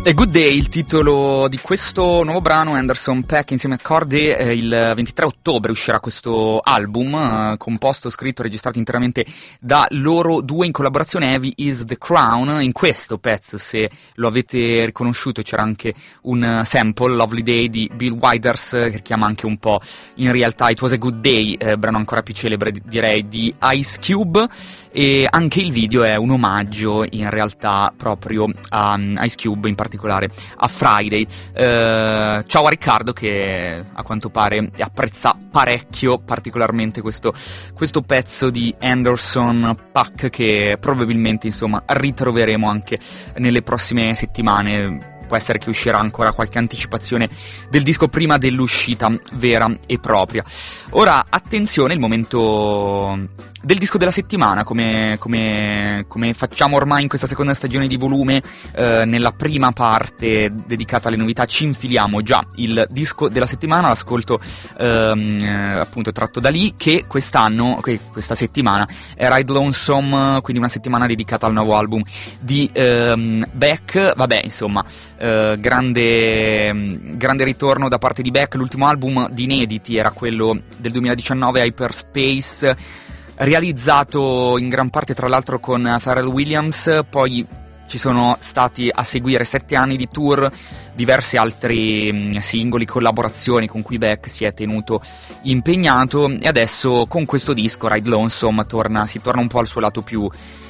A Good Day, il titolo di questo nuovo brano. Anderson .Paak insieme a Corday. Il 23 ottobre uscirà questo album, composto, scritto e registrato interamente da loro due in collaborazione. Heavy is the Crown. In questo pezzo, se lo avete riconosciuto, c'era anche un sample, Lovely Day di Bill Withers, che richiama anche un po' in realtà It Was a Good Day, brano ancora più celebre direi di Ice Cube, e anche il video è un omaggio in realtà proprio a Ice Cube, in particolare a Friday. Ciao a Riccardo, che a quanto pare apprezza parecchio particolarmente questo pezzo di Anderson .Paak, che probabilmente insomma ritroveremo anche nelle prossime settimane. Può essere che uscirà ancora qualche anticipazione del disco prima dell'uscita vera e propria. Ora, attenzione, il momento del disco della settimana, come facciamo ormai in questa seconda stagione di Volume. Nella prima parte dedicata alle novità ci infiliamo già il disco della settimana, l'ascolto appunto tratto da lì, che questa settimana è Ride Lonesome, quindi una settimana dedicata al nuovo album di Beck. Vabbè, insomma, grande ritorno da parte di Beck. L'ultimo album di inediti era quello del 2019, Hyperspace, realizzato in gran parte tra l'altro con Pharrell Williams. Poi ci sono stati a seguire 7 anni di tour, diversi altri singoli, collaborazioni con cui Beck si è tenuto impegnato, e adesso con questo disco Ride Lonesome si torna un po' al suo lato più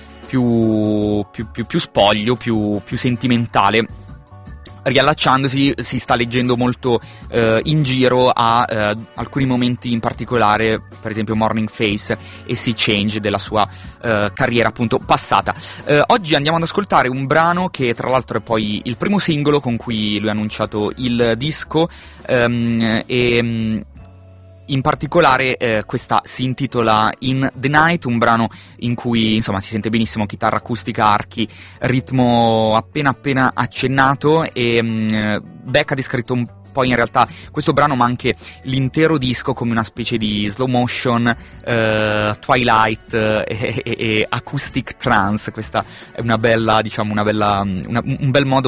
spoglio, più sentimentale. Riallacciandosi, si sta leggendo molto in giro a alcuni momenti in particolare, per esempio Morning Face e Sea Change della sua carriera appunto passata. Oggi andiamo ad ascoltare un brano che tra l'altro è poi il primo singolo con cui lui ha annunciato il disco, in particolare questa si intitola In the Night, un brano in cui insomma si sente benissimo chitarra acustica, archi, ritmo appena accennato, e Beck ha descritto un po' in realtà questo brano, ma anche l'intero disco, come una specie di slow motion, twilight e acoustic trance. Questa è un bel modo